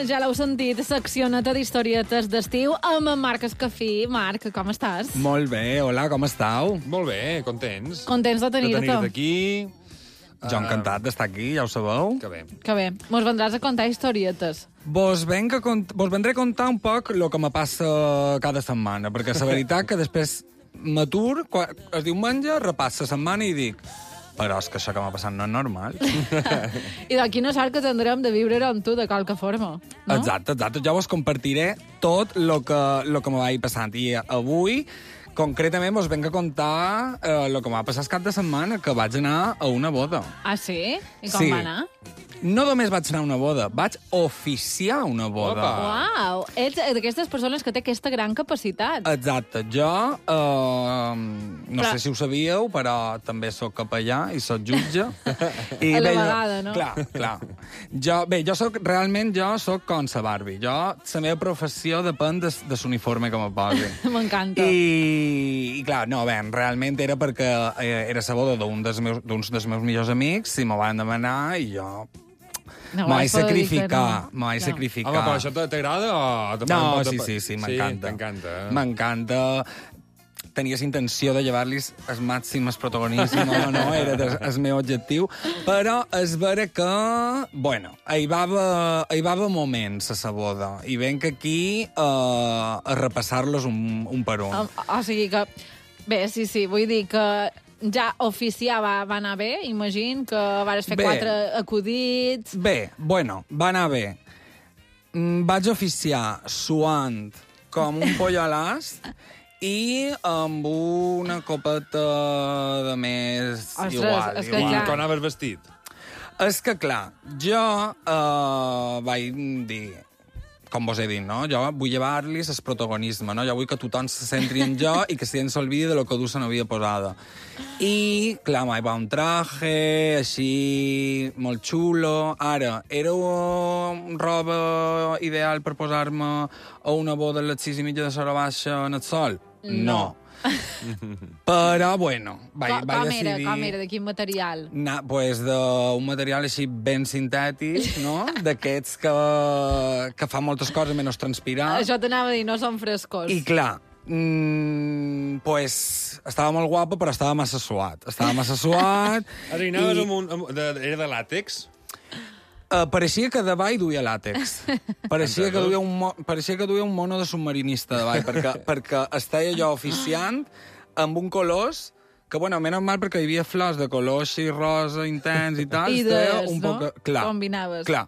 ja l'heu sentit, seccioneta d'historietes d'estiu amb en Marc Escafí. Marc, com estàs? Molt bé, hola, com estàu? Molt bé, contents. Contents de tenir-te. De tenir-te aquí. Jo encantat d'estar aquí, ja ho sabeu. Que bé. Que bé. Mos vendràs a contar historietes. Vos vendré a contar un poc el que me passa cada setmana, perquè la veritat que després m'atur, el diumenge, repasso la setmana i dic però és que això que m'ha passat no és normal. I de quina sort que tindrem de viure amb tu de qualque forma, no? Exacte. Jo vos compartiré tot el que me vagi passant. I avui, concretament, vos venc a contar el que m'ha passat el cap de setmana, que vaig anar a una boda. Ah, sí? I com va anar? No només vaig anar a una boda, vaig oficiar una boda. Opa. Uau! Ets d'aquestes persones que té aquesta gran capacitat. Exacte. Jo, no sé si ho sabíeu, però també sóc capellà i sóc jutge. I a la vegada, no? Clar. Jo soc com sa Barbie. La meva professió depèn de l'uniforme que me posi. M'encanta. I clar, no, bé, realment era perquè era la boda d'uns dels meus millors amics i me van demanar i jo No, m'ho vaig sacrificar. Home, però això t'agrada o... No, sí, m'encanta. T'encanta. M'encanta. Tenies intenció de llevar-los el màxim protagonisme, no, era el meu objectiu, però és vera que, bueno, hi va haver moments a la boda, i venc aquí a repassar-los un per un. O sigui que... Bé, sí, vull dir que ja oficiar va anar bé, imagino que vas fer 4 acudits... Bé, bueno, va anar bé. Vaig oficiar suant com un pollo a l'ast i amb una copeta de més. Ostres, igual. és que clar. Com anaves vestit? És que, clar, jo vaig dir, com vos he dit, no? Jo vull llevar-los el protagonisme, no? Jo vull que tothom se centri en jo i que se'n s'olvidi de lo que du la novia posada. I, clar, m'hi va un traje, així, molt xulo. Ara, era roba ideal per posar-me a una boda a les 6:30 de l'hora baixa en el sol? No. Però, bueno, vaig decidir... Com era? De quin material? Pues d'un material així ben sintètic, no? D'aquests que fa moltes coses menys transpirar. Això t'anava a dir, no són frescos. I clar, pues estava molt guapo, però estava massa suat. Ara hi anaves era de làtex? Pareixia que davall duia làtex. Pareixia que duia un mono de submarinista davall, perquè estava jo oficiant amb un colors que, bueno, menys mal perquè hi havia flors de color així rosa, intens i tal. I clar, combinaves. Clar.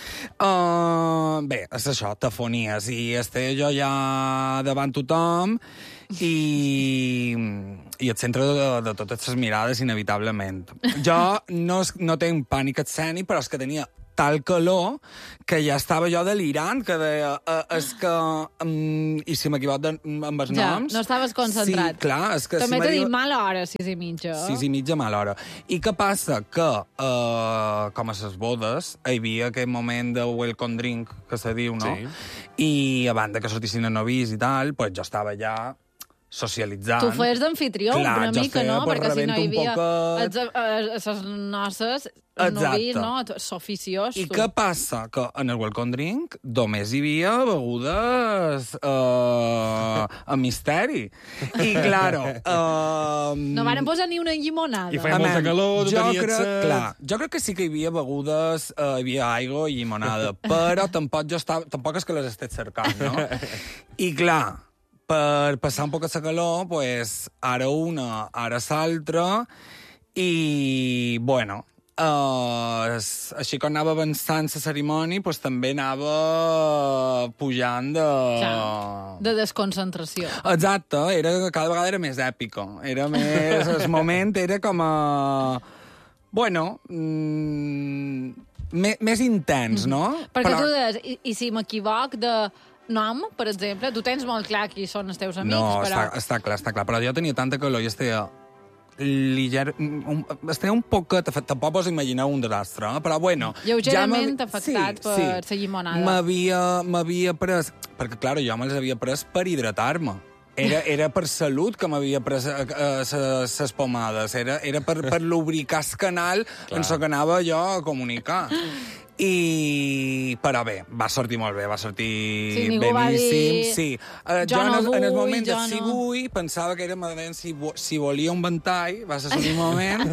Bé, és això, tafonies. I estava jo ja davant tothom i el centre de totes les mirades, inevitablement. Jo no tinc pànic escènic, però és que tenia tal calor que ja estava jo delirant, que deia, és que... I si m'equivoco amb els noms... No estaves concentrat. Sí, clar, és que... També t'he dit mala hora, 6:30. 6:30, mala hora. I què passa? Que, com a les bodes, hi havia aquell moment de welcome drink, que se diu, no? Sí. I a banda que sortissin a novis i tal, pues jo estava ja socialitzant. Tu feies d'anfitrió una mica, no? Perquè si no hi havia les noces, novis, no? S'oficiós. I què passa? Que en el welcome drink només hi havia begudes a misteri. I, claro... No varen posar ni una llimonada. I feia molta calor, jo crec que sí que hi havia begudes, hi havia aigua i llimonada, però tampoc és que les estés cercant, no? I, clar, per passar un poc a la calor, pues, ara una, ara l'altra, i, bueno, així que anava avançant la cerimònia, pues, també anava pujant de desconcentració. Exacte, cada vegada era més èpica. Era més... El moment era com a... Bueno... més intens, no? Perquè tu deies, i si m'equivoc de nom, per exemple, tu tens molt clar qui són els teus amics, no, però... està clar. Però jo tenia tanta calor i estava un poquet... Tampoc vos imagineu un desastre, però bueno... Lleugerament afectat per la llimonada. M'havia pres... Perquè, clar, jo me'ls havia pres per hidratar-me. Era per salut que m'havia pres ses pomades. Era per lubricar el canal en el que anava jo a comunicar. Però bé, va sortir molt bé, va sortir Sí, ningú va beníssim. dir, Sí. jo no en el vull, moment de jo si no. vull, pensava que era si volia un ventall, va ser un moment,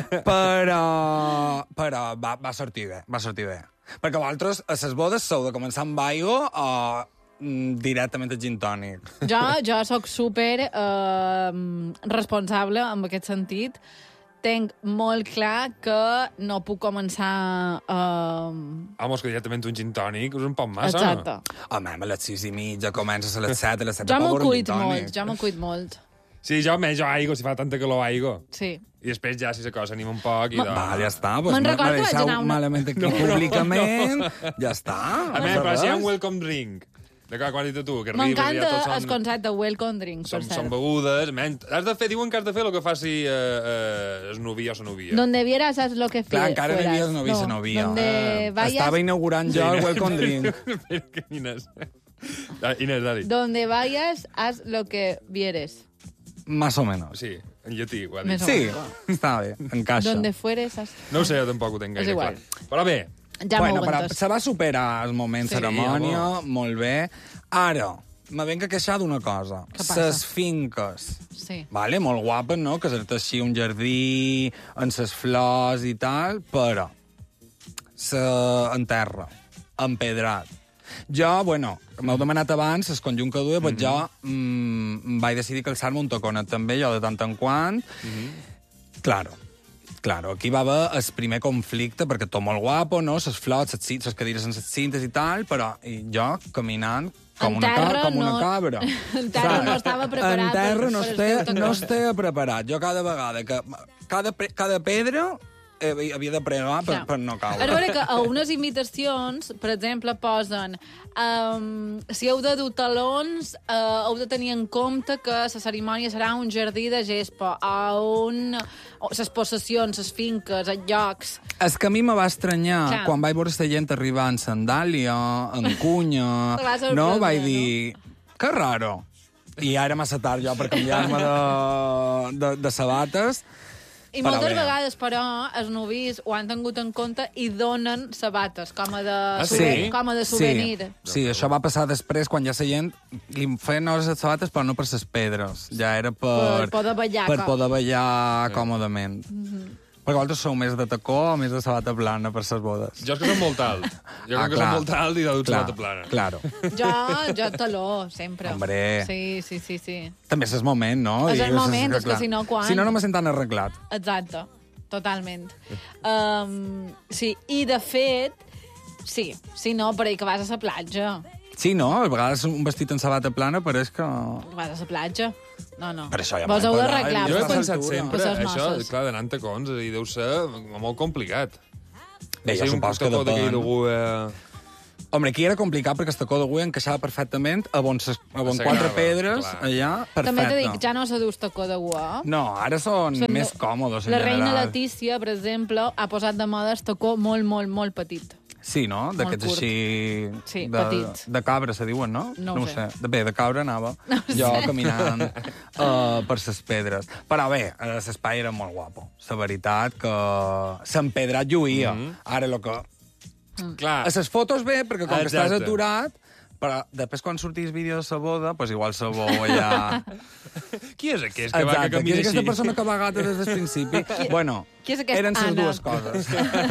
però va sortir bé, va sortir bé. Perquè vosaltres, a les bodes, sou de començar amb aigua o directament a gin tònic? Jo sóc super responsable en aquest sentit. Tenc molt clar que no puc començar... Vamos, que directament un gin tònic és un poc massa, Exacte. Home, a les 6:30 comences a les 7, a les 7 Jo m'ho poc un gin cuid tònic. molt, jo m'ho cuid molt. Sí, jo menjo aigua, si fa tanta calor aigua. Sí. I després ja, si la cosa s'anima un poc i... Va, ja està. Pues Me'n recordo m'ha que vaig deixat anar malament aquí públicament. Ja està. A més, però si hi ha un welcome drink. D'acord, quan has dit tu, que arribes i ja M'encanta tots el concepte de welcome drink, per són cert. begudes. Diuen que has de fer el que faci el novi o la novia. Donde vieras haz lo que Clar, encara no hi havia fueras. novi i novia. Donde vayas... Estava inaugurant jo el welcome drink. Espera que Inés... Inés, dale. Donde vayas haz lo que vieres. Más o menos. Sí, en llatí, ho ha Més dit. o Sí, està bé, encaixa. Donde fueres haz... No ho sé, jo tampoc ho tenc gaire És igual. clar. Però bé, Ja bueno, m'ho però aguantes. se va superar el moment Sí. cerimònia, Sí, molt bé. Ara, me venc a queixar d'una cosa. Què passa? Ses finques. Sí. Vale, molt guapes, no?, que és així un jardí, amb ses flors i tal, però en terra, empedrat. Jo, bueno, m'heu demanat abans, es conjunt que duia, doncs jo vaig decidir calçar-me un taconet també, jo de tant en quant. Claro, aquí va haver el primer conflicte, perquè tot molt guapo, no?, ses flors, ses cadires en ses cintes i tal, però jo caminant com En terra una no- cabra. en terra no estava preparat En terra no per el teu tacó. estava preparat. Jo cada vegada que... Cada pedra havia de pregar Clar. per no És caure. veure que a unes invitacions, per exemple, posen si heu de dur talons, heu de tenir en compte que la cerimònia serà un jardí de gespa, o les possessions, les finques, els llocs... És que a mi me va estranyar Clar. quan vaig veure la gent arribar en sandàlia, en cunya... Te va sorprendre, no? Vaig dir... Que raro. I ja era massa tard jo per canviar-me de sabates. I Però moltes bé. vegades, però, els novis ho han tingut en compte i donen sabates com a de, sí? com a de souvenir. Sí, això va passar després, quan ja la gent li feien hores les sabates, però no per les pedres. Ja era Per poder ballar per com- poder ballar còmodament. Perquè vosaltres sou més de tacó o més de sabata plana per les bodes? jo és que soc molt alt. Jo crec que soc molt alt i de dut sabata plana. Claro. Jo taló, sempre. Hombre. Sí. També és el moment, no? És el I moment, és que clar. si no, quan? Si no, no me sent tan arreglat. Exacte, totalment. Sí, i de fet, sí, si no, per ahir que vas a la platja. Sí, no? A vegades un vestit en sabata plana pareix que... Vas a la platja. No. Per això ja Vos m'ho heu he d'arreglar. posat. Jo he Aquesta pensat altura. sempre, Per ses això, noces. clar, d'anar en tacons, i deu ser molt complicat. Bé, jo suposo que d'aquí depèn. d'algú... Hombre, aquí era complicat perquè el tacó d'avui encaixava perfectament a on S'agrada, quatre pedres, clar. allà, perfecte. També t'he dit, ja no se dus tacó de guà. No, ara són més còmodes, en La reina general. Letícia, per exemple, ha posat de moda el tacó molt petit. Sí, no? D'aquests curt. així... Sí, de, petits. De cabra, se diuen, no? No ho sé. Bé, de cabra anava. Jo caminant per les pedres. Però bé, l'espai era molt guapo. La veritat que s'empedrat lluïa. Ara, el que... Clar, A les fotos bé, perquè com que estàs Exacte. aturat, però després quan sortís vídeo de la boda, pues igual la bo ja... qui és aquest que va que Exacte, qui camina és aquesta així? persona que va gata des del principi? Bueno, qui és aquest eren les Anna? dues coses.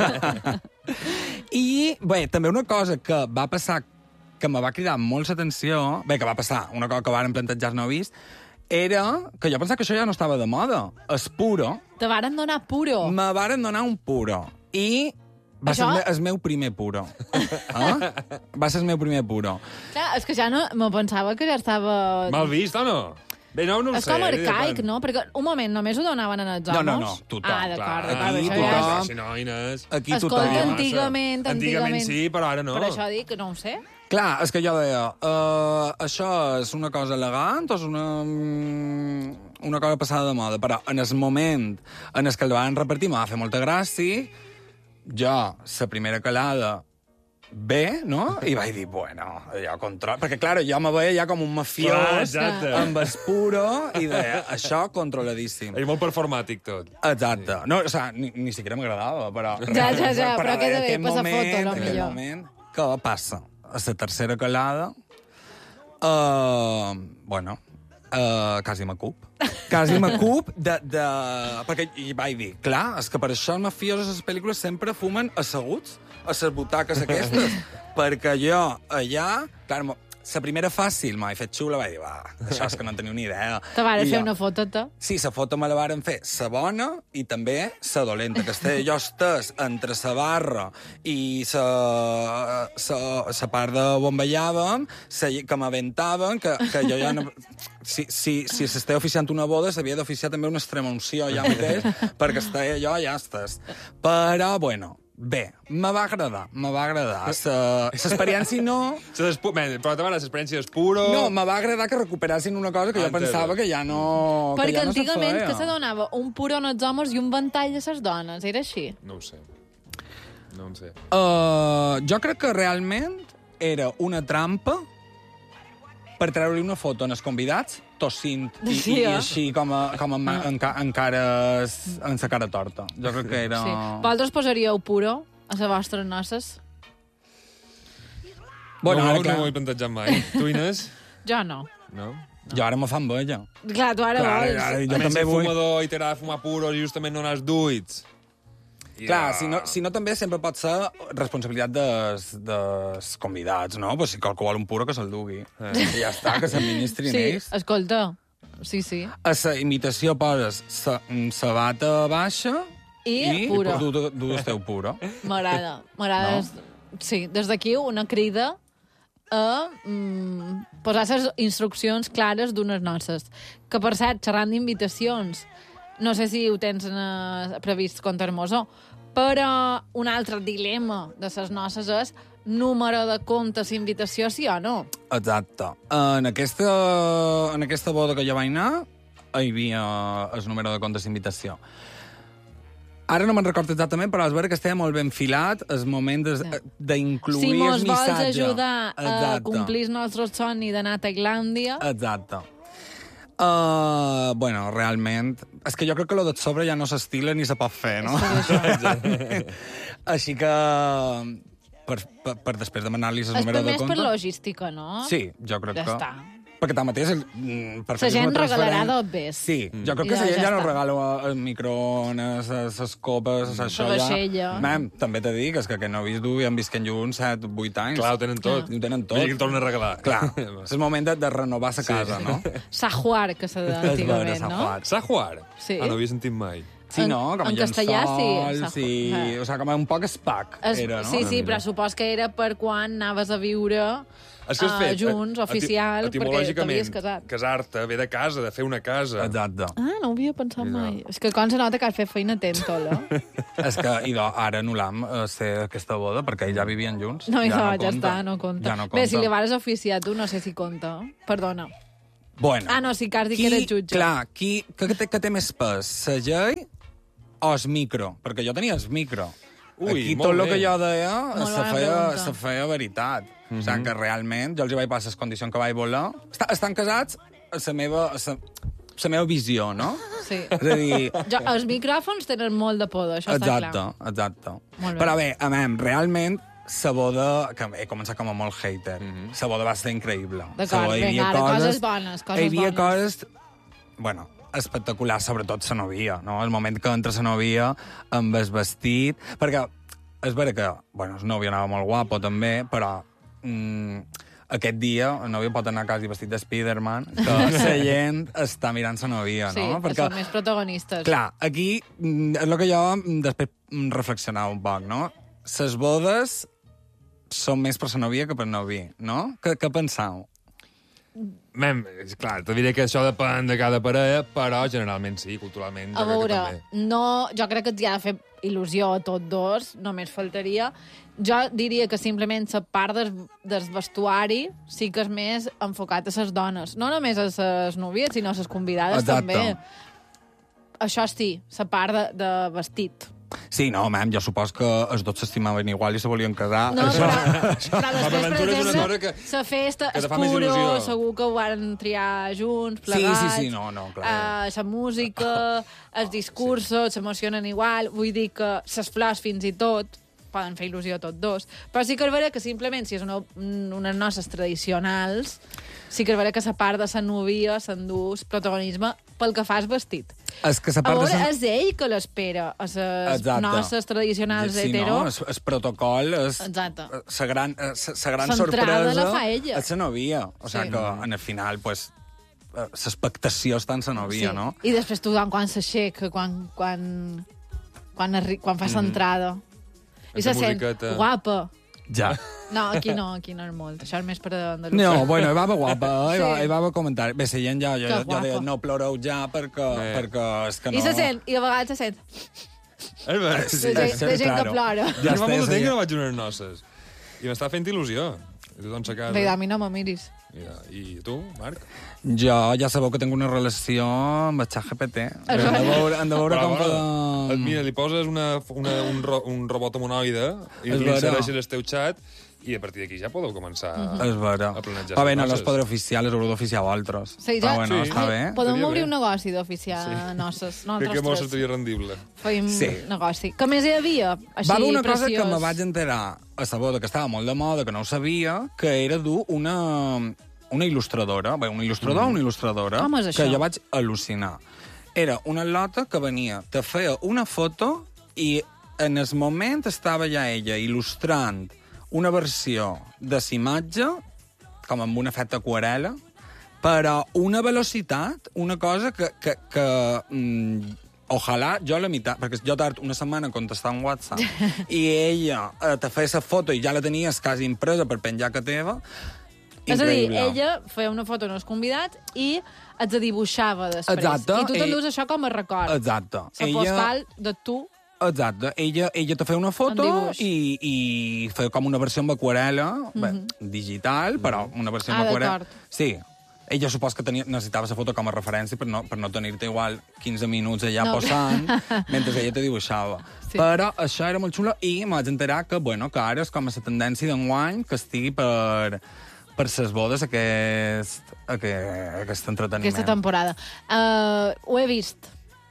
I, bé, també una cosa que va passar, que me va cridar molt l'atenció, bé, que va passar, una cosa que varen plantejar no vist, era que jo pensava que això ja no estava de moda. Es puro. Te varen donar puro. Me varen donar un puro. I va Això? ser el meu primer puro. Va ser el meu primer puro. Clar, és que ja no... Me pensava que ja estava... Mal vist, o no? Bé, no ho És sé. com arcaic, depèn. no? Perquè, un moment, només ho donaven en els No, homes? no, tothom, Ah, d'acord, clar. d'acord. Aquí Això ja és... tothom. Si no, Inés... Aquí Escolta, tothom. antigament... sí, però ara no. Per això dic que no ho sé. Clar, és que jo deia, això és una cosa elegant o és una cosa passada de moda? Però en el moment en el que el van repartir m'ha fet molta gràcia. Jo, la primera calada, bé, no? I vaig dir, bueno, allò control... Perquè, clar, jo me veia ja com un mafiós exacte. amb espuro i deia, això controladíssim. És molt performàtic, tot. Exacte. No, o sigui, ni siquiera m'agradava, però... Però queda bé, passa foto, no, aquell millor. moment, què passa? A la tercera calada, quasi m'acup. Quasi m'acup perquè hi vaig dir, clar, és que per això els mafiosos a les pel·lícules sempre fumen asseguts a les butaques aquestes, perquè jo allà, clar, la primera fàcil m'he fet xula, vaig dir, va, això és que no teniu ni idea. Te varen I fer jo- una foto, te? Sí, la foto me la varen fer la bona i també la dolenta, que estava jo estès entre la barra i la part de on ballàvem, que m'aventaven, que jo ja no... Si s'estava oficiant una boda, s'havia d'oficiar també una extremunció ja mateix, perquè estava jo ja estès. Però, bueno, bé, me va agradar. L'experiència no... Però també l'experiència és puro... No, me va agradar que recuperassin una cosa que jo pensava que ja no... Perquè que ja no se antigament feia. que se donava un puro als homes i un ventall a les dones, era així? No ho sé. No en sé. Jo crec que realment era una trampa per treure-li una foto en els convidats tossint Sí, i així com encara en la cara torta. Jo crec que era... Sí. Vosaltres posaríeu puro a les vostres noces? Bueno, no, ara, no clar, ho he plantejat mai. Tu, Inés? Jo no. No? jo ara me fan vella. Clar, tu ara Clar, vols. ara Jo jo també vull... fumador i t'agrada fumar puro i justament no n'has duits. Clar, si no també sempre pot ser responsabilitat dels convidats, no? Pues si qualcú vol un puro, que se'l dugui. I ja està, que s'administrin Sí, ells. escolta, sí. A la imitació poses sabata baixa I puro. Du el teu puro. M'agrada. No? Sí, des d'aquí una crida a posar les instruccions clares d'unes noces. Que, per cert, xerrant d'invitacions, no sé si ho tens previst contar-nos-ho, però un altre dilema de les noces és número de comptes, invitació, sí o no? Exacte. En aquesta boda que jo vaig anar, hi havia el número de comptes d'invitació. Ara no me'n recordo exactament, però és vera que estava molt ben filat el moment d'incluir Si el mos vols missatge. ajudar a Exacte. complir el nostre somni d'anar a Tailàndia, Exacte. Bueno, realment... És que jo crec que lo de sobre ja no s'estila ni se pot fer, no? Així que... Per després demanar-li el és número de més compte... per logística, no? Sí, jo crec Ja que... està. Perquè tanmateix... Per La gent regalarà d'obvés. Sí, jo crec I que la gent ja ja no està. regala el microones, les copes, això La ja... vaixella. Mem, també t'he dit que no he vist i han viscut junts 7 o 8 anys. Clar, ho tenen tot. Ho tenen tot. Vull dir que tornen a regalar. Clar, és el moment de renovar la casa, no? Sajuar, que se deia antigament, no? Sajuar. Sajuar? Sí. Ah, no havia sentit mai. Sí, no? Com en castellà, sí. O sigui, com un poc SPAC, era, no? Sí, però supos que era per quan anaves a viure És que has fet, junts, oficial, perquè t'havies casat. casar-te ve de casa, de fer una casa. Exacte. Ah, no ho havia pensat mai. És que com se nota que has fet feina atenta, És que, ara anul·lam ser aquesta boda, perquè ells ja vivien junts. No, ja compta. està, no compta. Ja no compta. Bé, si li vas oficiar tu, no sé si compta. Perdona. Bueno. Ah, no, sí que has dit que eres jutge. Clar, que té més pes, la llei o el micro? Perquè jo tenia el micro. Ui, Aquí molt tot el bé. que jo deia Molt se bona pregunta. feia veritat. O sigui, que realment jo els hi vaig passar les condicions que vaig voler. Estan casats a la meva visió, no? Sí. És a dir, Els micròfons tenen molt de poder, això està clar. exacte. Molt bé. Però bé, realment, la boda, que he començat com a molt hater, la boda va ser increïble. D'acord, Hi havia vinga, ara, coses bones, coses Hi havia bones. coses, bueno, espectaculars, sobretot la novia, no? El moment que entra la novia amb el vestit, perquè és vera que, bueno, el novio anava molt guapo també, però aquest dia el novio pot anar quasi vestit de Spiderman, que la gent està mirant la novia, Sí, no? que són més protagonistes. Clar, aquí és el que jo després reflexionava un poc, no? Les bodes són més per la novia que per novi, no? Què penseu? Mem, clar, te diré que això depèn de cada parella, però generalment sí, culturalment. A jo crec que veure, també. jo crec que t'hi ha de fer il·lusió a tots dos, només faltaria. Jo diria que simplement la part del vestuari sí que és més enfocat a les dones. No només a les novies, sinó a les convidades Exacte. també. Això sí, la part de vestit. Sí, no, mem, jo supos que els dos s'estimaven igual i se volien casar. No, Això... però després, per l'aventura és una cosa exemple, que- la festa, que te el fa més puro, il·lusió. segur que ho van triar junts, Sí, plegats. sí, no, clar. La música, els discursos, s'emocionen igual. Vull dir que les flors fins i tot poden fer il·lusió a tots dos. Però sí que és vera que simplement, si és unes noces tradicionals, sí que és vera que la part de la núvia s'endús protagonisme pel que fa al vestit. És que la A part veure, de... és ell que l'espera, a les noces tradicionals sí, hetero. No, el protocol és... Exacte. La gran L'entrada sorpresa la fa ella. és la novia. O sigui que, en el final, pues, l'expectació està en la novia, no? I després tothom quan s'aixeca, quan fa l'entrada. I se sent musiqueta. guapa. Ja. No, aquí no és molt. Això és més per Andalusia. No, bueno, hi va guapa, Sí. hi va comentar. Bé, si jo Que deia, guapa. no ploreu ja perquè és que no... I se sent, i a vegades se sent És veritat. Sí, de gent que claro. plora. Ja Ja fa molt de està, temps que ja. no vaig a unes noces. I m'està fent il·lusió. I tothom se casa. Bé, a mi no me miris. I tu, Marc? Jo ja sabeu que tinc una relació amb el ChatGPT. Hem de veure com podem... Mira, li poses un robot humanoide i És li vera. insereixes el teu xat i a partir d'aquí ja podeu començar És vera. a planejar Però bé, no les les coses. podré oficiar, les haureu d'oficiar vosaltres. Sí, Però ja, bueno, Sí. està bé. Podem Estaria obrir bé. un negoci d'oficiar noces. Crec que molt seria rendible. Feim Sí. negoci. Què més hi havia? Així, Va haver una cosa preciós. que me vaig enterar a la boda, que estava molt de moda, que no ho sabia, que era dur una il·lustradora. Bé, un il·lustrador o una il·lustradora. Com és això? Que jo vaig al·lucinar. Era una lota que venia, te feia una foto i en el moment estava ja ella il·lustrant una versió de l'imatge, com amb un efecte aquarela, però una velocitat, una cosa que ojalà jo la meitat, perquè jo tard una setmana a contestar un WhatsApp i ella te feia la foto i ja la tenies quasi impresa per penjar que teva. És a dir, Increïble. ella feia una foto als convidats i els dibuixava després. Exacte. I tu t'endús això com a record. Exacte. La postal de tu. Exacte. Ella te feia una foto En dibuix. i feia com una versió amb aquarela, bé, digital, però una versió amb aquarela. d'acord. Sí. Ella supos que necessitava la foto com a referència per no tenir-te igual 15 minuts allà No. posant mentre ella te dibuixava. Sí. Però això era molt xulo i me vaig enterar que ara és com a la tendència d'enguany que estigui per les bodes aquest entreteniment. Aquesta temporada. Ho he vist.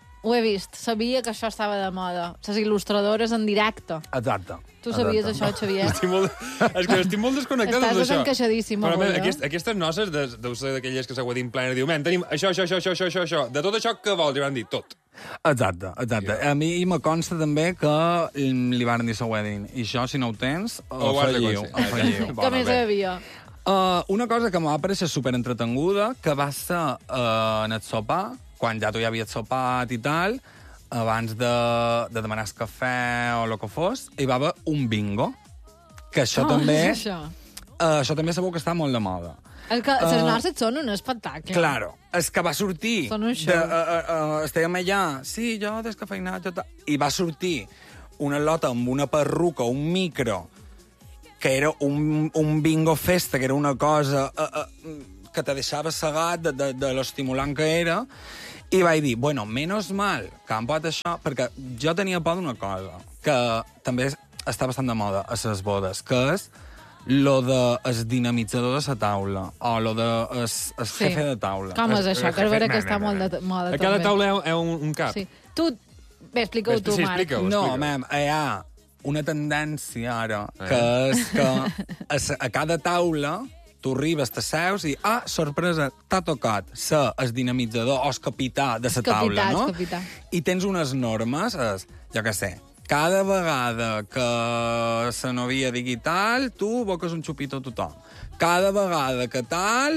Sabia que això estava de moda. Les il·lustradores en directe. Exacte. Tu sabies Exacte. això, Xavier? És que estic molt desconnectat Estàs d'això. desencaixadíssim Però, avui, aquestes noces deu ser d'aquelles que s'ho din plena. Diu, tenim això. De tot això, què vols? I van dir tot. Exacte. A mi me consta també que li van dir la wedding. I això, si no ho tens, Ho has de afegiu. aconseguir. Què més hi havia? Una cosa que em va parèixer superentretenguda, que va ser en el sopar, quan ja tu ja havies sopat i tal, abans de demanar el cafè o el que fos, hi va haver un bingo, que això també... És això? Això també sabeu que està molt de moda. Les noces són un espectacle. Claro, és que va sortir... Són un show. Estàvem allà, sí, jo descafeinat, i va sortir una lota amb una perruca, un micro, que era un bingo festa, que era una cosa que te deixava cegat de l'estimulant que era, i vaig dir, bueno, menos mal que han posat això, perquè jo tenia por d'una cosa, que també està bastant de moda a les bodes, que és lo de el dinamitzador de la taula, o lo de el jefe de taula. Com és això? Que és vera que està molt de moda, A cada també. taula hi ha un cap. Sí. Tu... Bé, explica-ho tu, Sí, Marc. explica-ho. No, mem, hi ha una tendència ara, que és que a cada taula tu arribes, t'asseus i, sorpresa, t'ha tocat ser el dinamitzador o el capità de la taula, no? El capità. I tens unes normes, jo què sé, cada vegada que la novia digui tal, tu boques un xupito a tothom. Cada vegada que tal,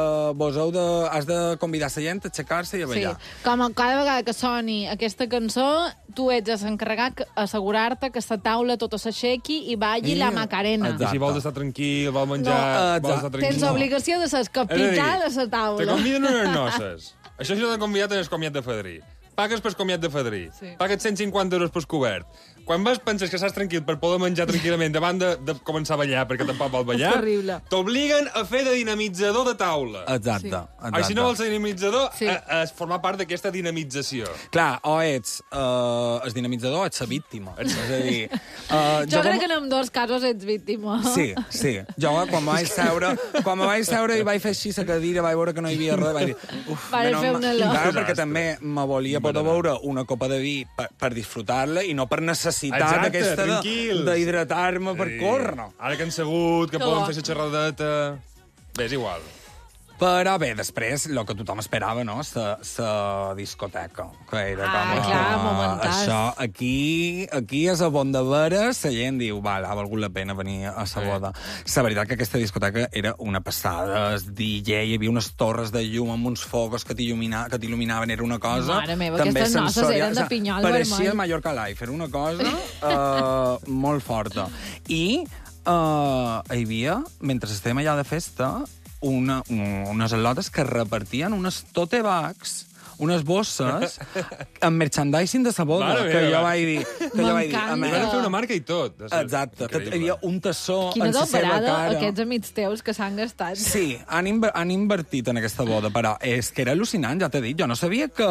has de convidar la gent a aixecar-se i a Sí, ballar. com cada vegada que soni aquesta cançó, tu ets l'encarregat d'assegurar-te que la taula tota s'aixequi i balli la Macarena. Exacte. I si vols estar tranquil, vols menjar, vols estar tranquil... Tens obligació de ser el capità de la Te taula. conviden unes noces. Això si no t'han convidat en el comiat de fadrí. pagues per comiat de fadrí, Sí. pagues 150 euros per cobert. Quan vas penses que estàs tranquil per poder menjar tranquil·lament davant de començar a ballar, perquè tampoc vol ballar, És terrible. t'obliguen a fer de dinamitzador de taula. Exacte, Sí. exacte. Si no vols ser dinamitzador, Sí. a formar part d'aquesta dinamització. Clar, o ets el dinamitzador o ets la víctima. És a dir... Jo crec que en ambdós casos ets víctima. Sí, sí. Jo quan me vaig seure i vaig fer així la cadira, vaig veure que no hi havia res, vaig dir... Uf, Vaig fer una loca. Clar, perquè també me volia poder beure una copa de vi per disfrutar-la i no per necessitat aquesta tranquils. d'hidratar-me per córrer. No. Ara que han segut, que Que poden bo. fer la xerradeta... Bé, és igual. Però bé, després, el que tothom esperava, no?, la discoteca, que era com... clar, momentàs. Això, aquí és a bon de veres, la gent diu, val, ha valgut la pena venir a la boda. La veritat que aquesta discoteca era una passada, el DJ, hi havia unes torres de llum amb uns focus que t'il·luminaven, era una cosa... Mare meva, també aquestes noces sensorial. eren de pinyol Pareixia vermell. Mallorca Life, era una cosa molt forta. I hi havia, mentre estèiem allà de festa, unes al·lotes que repartien unes tote bags, unes bosses, amb merchandising de la boda, Mare que meva. jo vaig dir... M'encanta. I van fer una marca i tot. Exacte, hi havia un tassó Quina en la seva doperada cara. aquests amics teus que s'han gastat. Sí, han invertit en aquesta boda, però és que era al·lucinant, ja t'he dit. Jo no sabia que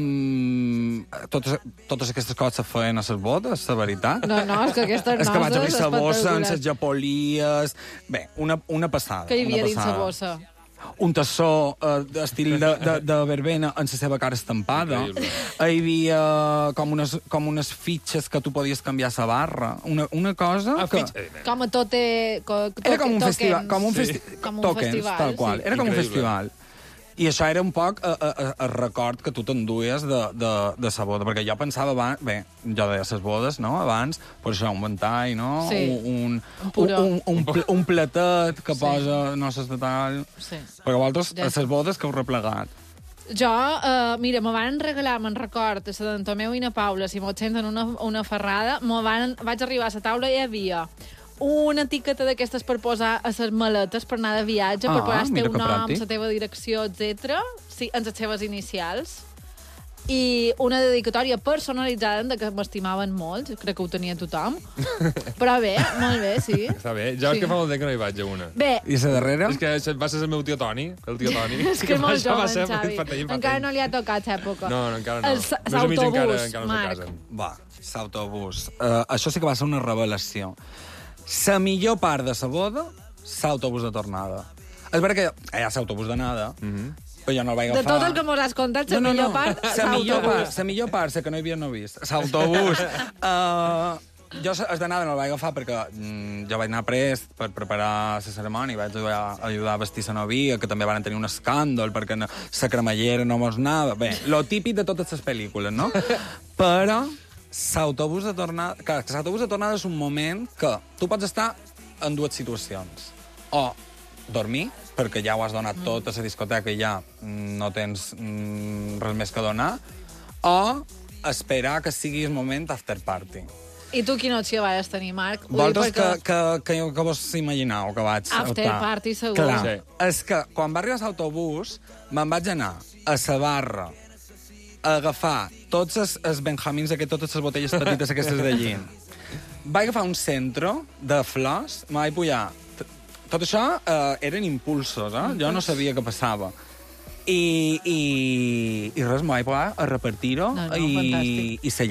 totes aquestes coses se feien a les bodes, la veritat. No, és que aquestes És que vaig obrir noces la bossa amb espectaculars. les japolies... Bé, una passada. Que hi havia una dins la passada. bossa? Un tassó d'estil de verbena en la seva cara estampada. Increïble. Hi havia com unes fitxes que tu podies canviar a la barra. Una cosa que... Com a tot Era com un festival, Com un tokens, festival, tal qual. sí. Era com un Increïble. festival. I això era un poc el record que tu t'enduies de sa boda, perquè jo pensava abans, bé, jo deia ses bodes, no?, abans, per això, un ventall, no?, Sí. un puró. platet que posa noces de tal... Sí. Perquè vosaltres, Ja a ses bodes, que heu replegat. Jo, mira, me van regalar, me'n record, a Sant Tomeu i na Paula, si m'ho senten una ferrada, vaig arribar a la taula i hi havia una etiqueta d'aquestes per posar a les maletes per anar de viatge, per posar el mira teu que nom, pràctic. la teva direcció, etc. Sí, en les seves inicials. I una dedicatòria personalitzada de que m'estimaven molt, crec que ho tenia tothom. Però bé, molt bé, sí. Està bé. Jo és que fa molt temps que no hi vaig a una. Bé, I la darrera? És que va ser el meu tio Toni, el tio Toni. és que és molt això va jove, ser Xavi. fa temps. Encara no li ha tocat època. No, encara no. Els Meus amics encara autobús, no se Marc. casen. Va, l'autobús. Això sí que va ser una revelació. La millor part de la boda, l'autobús de tornada. És veritat que hi ha l'autobús d'anada, però jo no el vaig De agafar. tot el que m'hauràs contat, la millor part, l'autobús. La millor part, la que no hi havia no vist. L'autobús. Jo el d'anada no el vaig agafar perquè jo vaig anar prest per preparar la cerimònia i vaig ajudar a vestir la novia, que també van tenir un escàndol perquè la cremallera no mos anava. Bé, lo típic de totes les pel·lícules, no? Però l'autobús de tornada... Clar, l'autobús de tornada és un moment que tu pots estar en dues situacions. O dormir, perquè ja ho has donat tot a la discoteca i ja no tens res més que donar, o esperar que sigui el moment after party. I tu quina opció vas tenir, Marc? Vosaltres que vos imagineu que vaig After optar? party, segur. Clar, Sí. és que quan va arribar l'autobús me'n vaig anar a la barra a agafar tots els benjamins, totes les botelles petites aquestes de gin. Vaig agafar un centro de flors, me vaig pujar. Tot això eren impulsos, Jo no sabia què passava. I res, me vaig posar a repartir-ho No, fantàstic. i la